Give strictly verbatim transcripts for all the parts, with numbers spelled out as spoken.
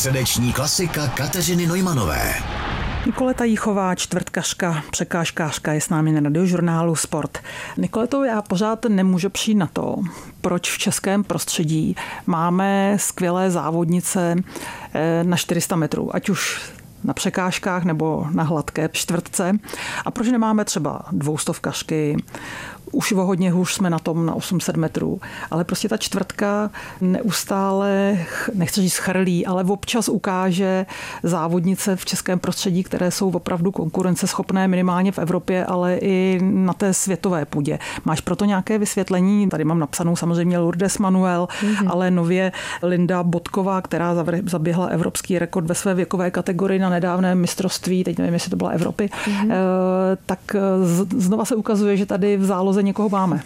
Středeční klasika Kateřiny Neumanové. Nikoleta Jíchová, čtvrtkařka, překážkářka, je s námi na Radiožurnálu Sport. Nikoleto, já pořád nemůžu přijít na to, proč v českém prostředí máme skvělé závodnice na čtyři sta metrů, ať už na překážkách nebo na hladké čtvrtce. A proč nemáme třeba dvoustovkařky, už o hodně hůř jsme na tom na osm set metrů, ale prostě ta čtvrtka neustále, nechci říct chrlí, ale občas ukáže závodnice v českém prostředí, které jsou opravdu konkurenceschopné minimálně v Evropě, ale i na té světové půdě. Máš proto nějaké vysvětlení? Tady mám napsanou samozřejmě Lourdes Manuel, mm-hmm. ale nově Linda Bodková, která zaběhla evropský rekord ve své věkové kategorii na nedávném mistrovství, teď nevím, jestli to byla Evropy, mm-hmm. tak znova se ukazuje, že tady v záloze někoho máme.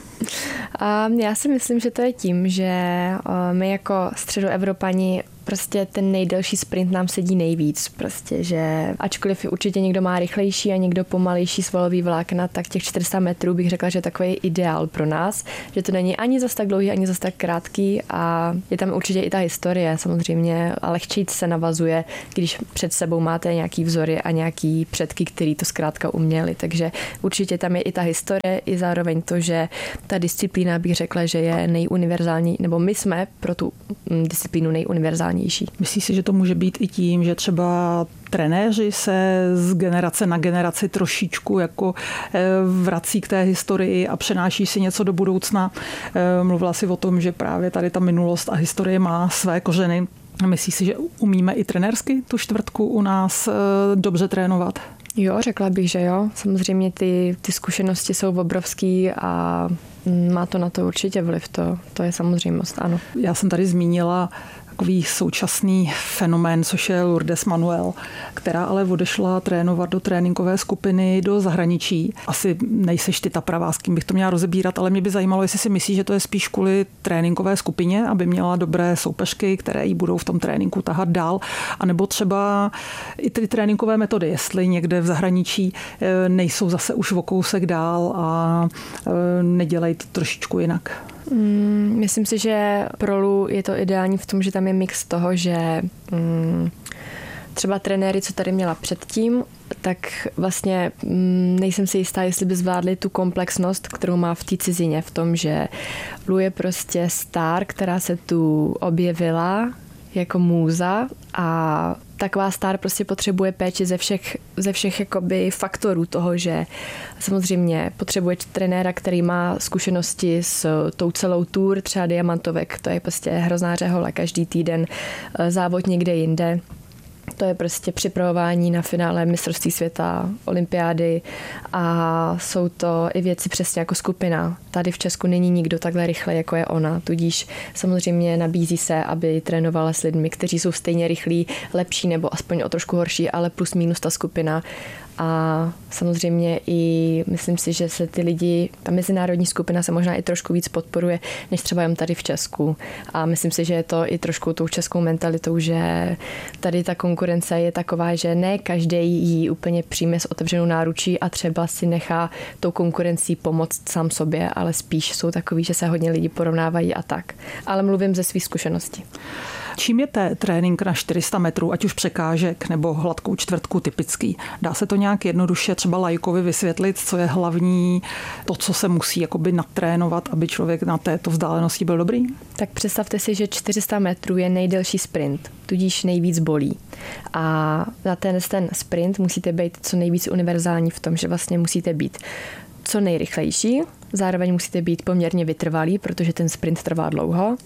Já si myslím, že to je tím, že my jako středoevropani prostě ten nejdelší sprint nám sedí nejvíc. Prostě, že ačkoliv určitě někdo má rychlejší a někdo pomalejší svalový vlákna, tak těch čtyři sta metrů bych řekla, že je takový ideál pro nás, že to není ani zas tak dlouhý, ani zas tak krátký a je tam určitě i ta historie samozřejmě a lehčí se navazuje, když před sebou máte nějaký vzory a nějaký předky, který to zkrátka uměli. Takže určitě tam je i ta historie, i zároveň to, že ta disciplína bych řekla, že je nejuniverzální, nebo my jsme pro tu disciplínu nejuniverzální. Myslíš si, že to může být i tím, že třeba trenéři se z generace na generaci trošičku jako vrací k té historii a přenáší si něco do budoucna? Mluvila si o tom, že právě tady ta minulost a historie má své kořeny. Myslíš si, že umíme i trenérsky tu čtvrtku u nás dobře trénovat? Jo, řekla bych, že jo. Samozřejmě ty, ty zkušenosti jsou obrovský a má to na to určitě vliv. To, to je samozřejmost, ano. Já jsem tady zmínila takový současný fenomén, což je Lourdes Manuel, která ale odešla trénovat do tréninkové skupiny do zahraničí. Asi nejseš ty ta pravá, s kým bych to měla rozebírat, ale mě by zajímalo, jestli si myslíš, že to je spíš kvůli tréninkové skupině, aby měla dobré soupeřky, které jí budou v tom tréninku tahat dál, anebo třeba i ty tréninkové metody, jestli někde v zahraničí nejsou zase už o kousek dál a nedělají to trošičku jinak. Mm, myslím si, že pro Lu je to ideální v tom, že tam je mix toho, že mm, třeba trenéry, co tady měla předtím, tak vlastně mm, nejsem si jistá, jestli by zvládli tu komplexnost, kterou má v té cizině, v tom, že Lu je prostě star, která se tu objevila jako můza a taková star prostě potřebuje péči ze všech, ze všech jakoby faktorů toho, že samozřejmě potřebuje trenéra, který má zkušenosti s tou celou tour, třeba diamantovek, to je prostě hrozná řehola, každý týden závod někde jinde. To je prostě připravování na finále mistrovství světa, olympiády a jsou to i věci přesně jako skupina. Tady v Česku není nikdo takhle rychle, jako je ona, tudíž samozřejmě nabízí se, aby trénovala s lidmi, kteří jsou stejně rychlí, lepší nebo aspoň o trošku horší, ale plus minus ta skupina. A samozřejmě i myslím si, že se ty lidi, ta mezinárodní skupina se možná i trošku víc podporuje, než třeba jen tady v Česku. A myslím si, že je to i trošku tou českou mentalitou, že tady ta konkurence je taková, že ne každý ji úplně přijme s otevřenou náručí a třeba si nechá tou konkurencí pomoct sám sobě, ale spíš jsou takový, že se hodně lidi porovnávají a tak. Ale mluvím ze svých zkušeností. Čím je té trénink na čtyři sta metrů, ať už překážek nebo hladkou čtvrtku typický? Dá se to nějak jednoduše třeba laikovi vysvětlit, co je hlavní, to, co se musí jakoby natrénovat, aby člověk na této vzdálenosti byl dobrý? Tak představte si, že čtyři sta metrů je nejdelší sprint, tudíž nejvíc bolí. A na ten, ten sprint musíte být co nejvíc univerzální v tom, že vlastně musíte být co nejrychlejší, zároveň musíte být poměrně vytrvalý, protože ten sprint trvá dlouho.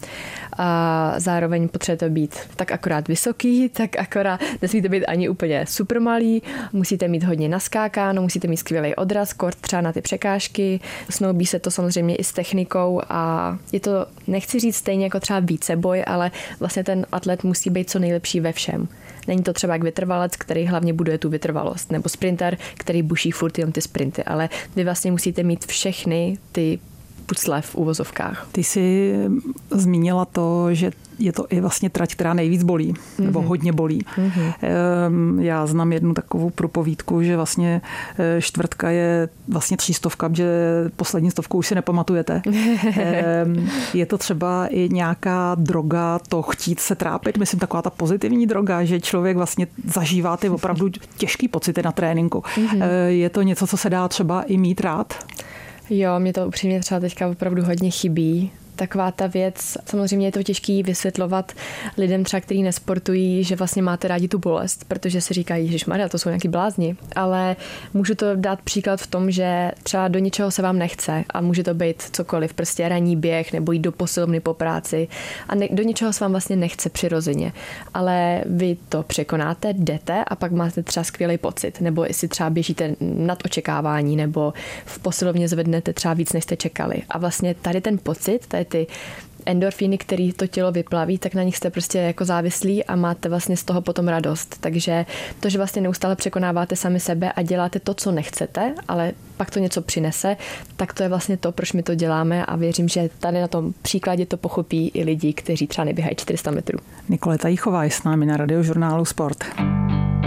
A zároveň potřebujete být tak akorát vysoký, tak akorát nesmíte být ani úplně super malý, musíte mít hodně naskákáno, musíte mít skvělý odraz, kort třeba na ty překážky. Snoubí se to samozřejmě i s technikou a je to, nechci říct stejně jako třeba víceboj, ale vlastně ten atlet musí být co nejlepší ve všem. Není to třeba jak vytrvalec, který hlavně buduje tu vytrvalost, nebo sprinter, který buší furt jen ty sprinty, ale vy vlastně musíte mít všechny ty pucle v uvozovkách. Ty jsi zmínila to, že je to i vlastně trať, která nejvíc bolí, mm-hmm. nebo hodně bolí. Mm-hmm. Já znám jednu takovou propovídku, že vlastně čtvrtka je vlastně třístovka, že poslední stovku už si nepamatujete. Je to třeba i nějaká droga, to chtít se trápit, myslím taková ta pozitivní droga, že člověk vlastně zažívá ty opravdu těžký pocity na tréninku. Mm-hmm. Je to něco, co se dá třeba i mít rád? Jo, mě to upřímně třeba teďka opravdu hodně chybí. Taková ta věc, samozřejmě je to těžký vysvětlovat lidem třeba, kteří nesportují, že vlastně máte rádi tu bolest, protože si říkají, ježišmarja, to jsou nějaký blázni, ale můžu to dát příklad v tom, že třeba do ničeho se vám nechce a může to být cokoliv, prostě ranní běh nebo jít do posilovny po práci a ne, do ničeho se vám vlastně nechce přirozeně, ale vy to překonáte, jdete a pak máte třeba skvělý pocit, nebo jestli třeba běžíte nad očekávání, nebo v posilovně zvednete třeba víc, než jste čekali. A vlastně tady ten pocit, tady ty endorfíny, které to tělo vyplaví, tak na nich jste prostě jako závislí a máte vlastně z toho potom radost. Takže to, že vlastně neustále překonáváte sami sebe a děláte to, co nechcete, ale pak to něco přinese, tak to je vlastně to, proč my to děláme a věřím, že tady na tom příkladě to pochopí i lidi, kteří třeba neběhají čtyři sta metrů. Nikoleta Jíchová je s námi na Radiožurnálu Sport.